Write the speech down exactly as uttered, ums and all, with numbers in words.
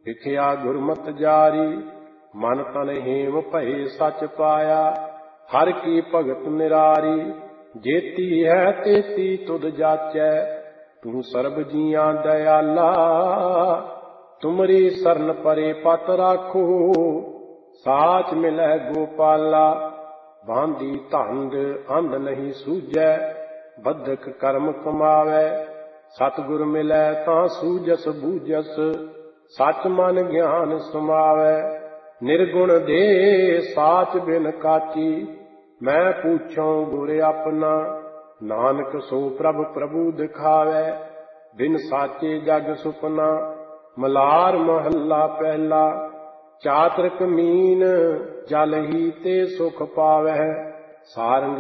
ਲਿਖਿਆ ਗੁਰਮਤਿ ਜਾਰੀ, ਮਨ ਤਨ ਹੇਮ ਭਏ ਸਚ ਪਾਇਆ। ਹਰ ਕੀ ਭਗਤ ਨਿਰਾਰੀ, ਜੇਤੀ ਹੈ ਤੇਤੀ ਤੁਧ ਜਾਚੈ। ਤੂੰ ਸਰਬ ਜੀਆਂ ਦਇਆਲਾ, ਤੁਮਰੀ ਸਰਨ ਪਰੇ ਪਤ ਰਾਖੋ। ਸਾਚ ਮਿਲੈ ਗੋਪਾਲਾ, ਬਾਂਦੀ ਧੰਦ ਅੰਧ ਨਹੀਂ ਸੂਝੈ। ਬੱਧਕ ਕਰਮ ਕਮਾਵੈ, ਸਤਿਗੁਰ ਮਿਲੈ ਤਾਂ ਸੂਝਸ ਬੂਝਸ। ਸਚ ਮਨ ਗਿਆਨ ਸਮਾਵੈ, ਨਿਰਗੁਣ ਦੇ ਸਾਚ ਬਿਨ ਕਾਚੀ। ਮੈਂ ਪੁੱਛਉ ਗੁਰ ਆਪਣਾ, ਨਾਨਕ ਸੋ ਪ੍ਰਭ ਪ੍ਰਭੂ ਦਿਖਾਵੈ। ਬਿਨ ਸਾਚੇ ਜਗ ਸੁਪਨਾ, ਮਲਾਰ ਮਹੱਲਾ ਪਹਿਲਾ। ਚਾਤ੍ਰਿਕ ਮੀਨ ਜਲ ਹੀ ਤੇ ਸੁਖ ਪਾਵੈ, ਸਾਰੰਗ